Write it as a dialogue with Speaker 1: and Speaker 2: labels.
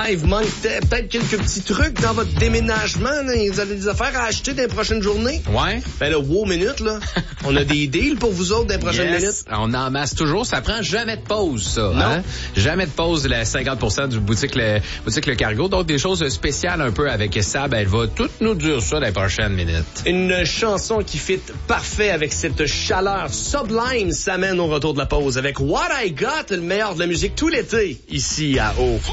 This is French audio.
Speaker 1: il vous manque peut-être quelques petits trucs dans votre déménagement. Là. Vous avez des affaires à acheter dans les prochaines journées.
Speaker 2: Ouais.
Speaker 1: Ben là, wow, minute, là. On a des deals pour vous autres dans les prochaines minutes.
Speaker 2: On en masse toujours. Ça prend jamais de pause, ça.
Speaker 1: Non.
Speaker 2: Hein? Jamais de pause, la 50% du boutique le Cargo. Donc, des choses spéciales un peu avec Sab. Elle va tout nous dire ça dans les prochaines minutes.
Speaker 1: Une chanson qui fit parfait avec cette chaleur sublime s'amène au retour de la pause avec What I Got, le meilleur de la musique tout l'été, ici à O.